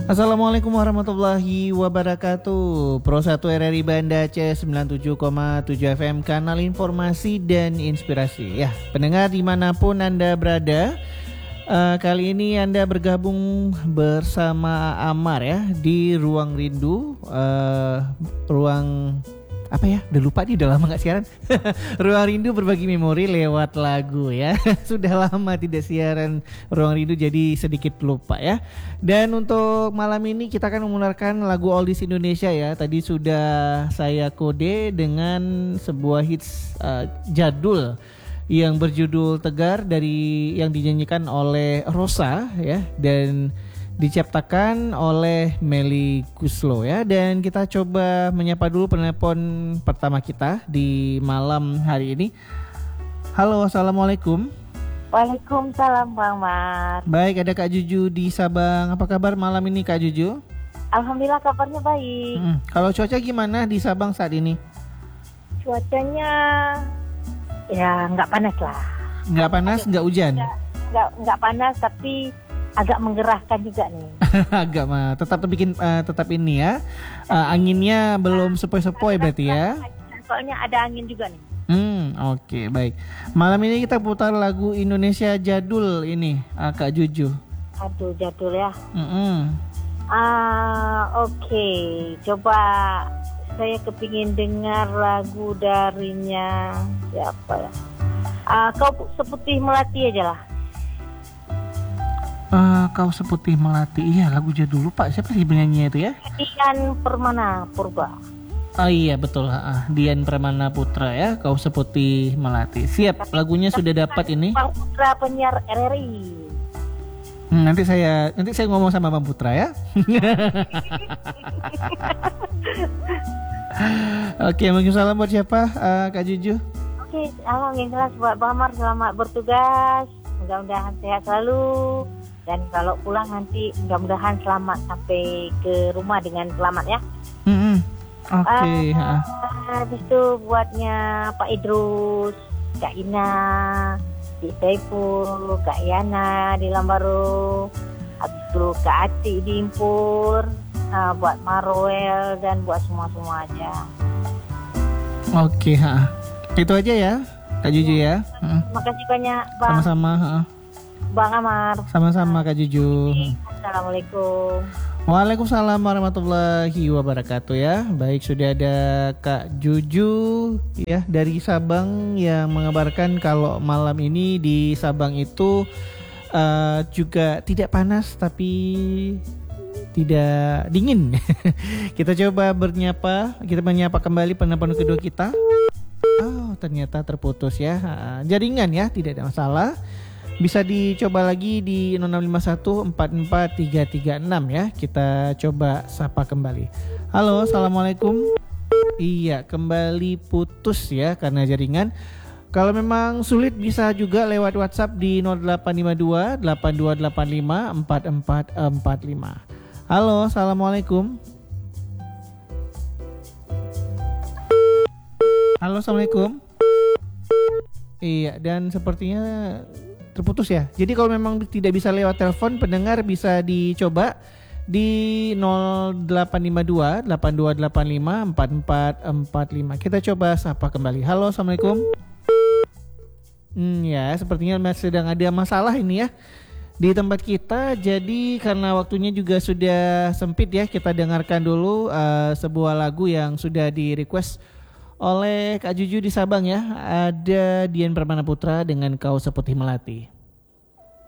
Assalamualaikum warahmatullahi wabarakatuh. Pro 1 RRI Banda Aceh 97,7 FM, kanal informasi dan inspirasi. Ya, pendengar dimanapun Anda berada, kali ini Anda bergabung bersama Amar ya di Ruang Rindu, ruang apa ya? Udah lupa nih, udah lama gak siaran. Ruang Rindu berbagi memori lewat lagu ya. Sudah lama tidak siaran Ruang Rindu, jadi sedikit lupa ya. Dan untuk malam ini kita akan memutarkan lagu oldies Indonesia ya. Tadi sudah saya kode dengan sebuah hits jadul yang berjudul Tegar dari yang dinyanyikan oleh Rosa ya, dan diciptakan oleh Melly Guslo ya. Dan kita coba menyapa dulu penelpon pertama kita di malam hari ini. Halo, assalamualaikum. Waalaikumsalam Bang Mar. Baik, ada Kak Juju di Sabang. Apa kabar malam ini Kak Juju? Alhamdulillah kabarnya baik. Kalau cuaca gimana di Sabang saat ini? Cuacanya ya nggak panas lah. Nggak panas, nggak hujan? Nggak panas, tapi agak menggerahkan juga nih. Agak mah, tetap ini ya. Anginnya belum sepoi-sepoi berarti ya. Soalnya ada angin juga nih. Oke, baik. Malam ini kita putar lagu Indonesia jadul ini, Kak Juju. Aduh, jadul ya. Oke. Coba saya kepingin dengar lagu darinya siapa ya? Kau Seputih Melati aja lah. Kau Seputih Melati. Iya, lagu jadul, lupa siapa sih penyanyinya itu ya? Dian Permana Purba. Oh iya betul, Dian Permana Putra ya, Kau Seputih Melati. Siap, lagunya sudah dapat ini. Bang Putra penyiar RRI. Nanti saya ngomong sama Bang Putra ya. Oke, mungkin salam buat siapa, Kak Juju? Oke, salam yang jelas buat Bang Mar, selamat bertugas. Mudah-mudahan sehat selalu. Dan kalau pulang nanti mudah-mudahan selamat sampai ke rumah dengan selamat ya. Oke. Habis itu buatnya Pak Idrus, Kak Ina di Saiful, Kak Yana di Lambaru, habis itu Kak Ati di Impur, buat Marwel dan buat semua aja. Oke, itu aja ya Kak Juju ya. Makasih banyak Bang. Sama-sama. Bang Amar. Sama-sama Kak Juju. Assalamualaikum. Waalaikumsalam warahmatullahi wabarakatuh ya. Baik, sudah ada Kak Juju ya dari Sabang yang mengabarkan kalau malam ini di Sabang itu juga tidak panas tapi tidak dingin. Kita coba kita menyapa kembali penelpon kedua kita. Oh, ternyata terputus ya. Jaringan ya, tidak ada masalah. Bisa dicoba lagi di 0651 44336 ya. Kita coba sapa kembali. Halo, assalamualaikum. Iya, kembali putus ya karena jaringan. Kalau memang sulit bisa juga lewat WhatsApp di 0852 8285 4445. Halo, assalamualaikum. Halo, assalamualaikum. Iya, dan sepertinya terputus ya. Jadi kalau memang tidak bisa lewat telepon, pendengar bisa dicoba di 0852 8285 4445. Kita coba sapa kembali. Halo, assalamualaikum. Ya, sepertinya masih sedang ada masalah ini ya di tempat kita. Jadi karena waktunya juga sudah sempit ya, kita dengarkan dulu sebuah lagu yang sudah di request oleh Kak Juju di Sabang ya. Ada Dian Permana Putra dengan Kau Seputih Melati.